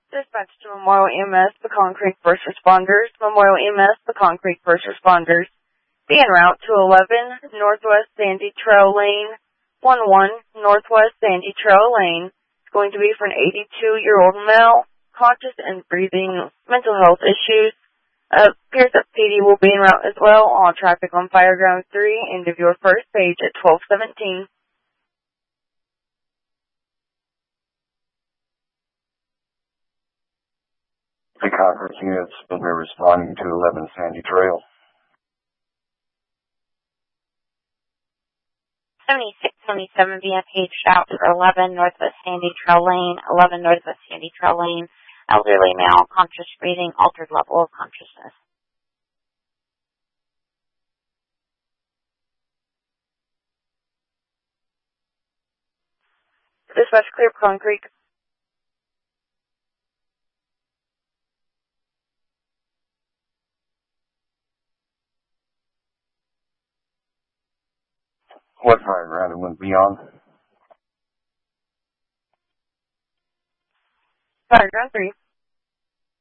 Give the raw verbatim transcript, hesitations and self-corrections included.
Dispatch to Memorial E M S, Pecan Creek First Responders. Memorial E M S, Pecan Creek First Responders. Be en route to eleven Northwest Sandy Trail Lane, one one Northwest Sandy Trail Lane. It's going to be for an eighty-two-year-old male, conscious and breathing, mental health issues. Uh, Pierce P D will be en route as well. All traffic on Fireground three, end of your first page at twelve seventeen. The Congress units will be responding to eleven Sandy Trail. seventy-six seventy-seven being paged out for eleven Northwest Sandy Trail Lane, eleven Northwest Sandy Trail Lane, elderly male, conscious breathing, altered level of consciousness. Dispatch clear Pecan Creek. What Fireground and went beyond? Fireground three.